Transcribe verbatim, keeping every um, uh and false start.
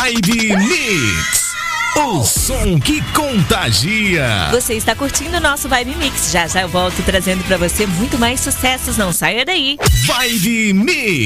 Vibe Mix, o som que contagia. Você está curtindo o nosso Vibe Mix. Já já eu volto trazendo pra você muito mais sucessos. Não saia daí. Vibe Mix.